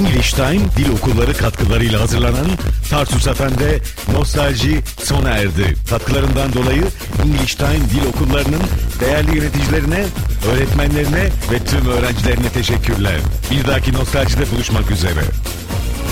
English Time Dil Okulları katkılarıyla hazırlanan Tarsus FM'de Nostalji sona erdi. Katkılarından dolayı English Time Dil Okulları'nın değerli yöneticilerine, öğretmenlerine ve tüm öğrencilerine teşekkürler. Bir dahaki Nostalji'de buluşmak üzere.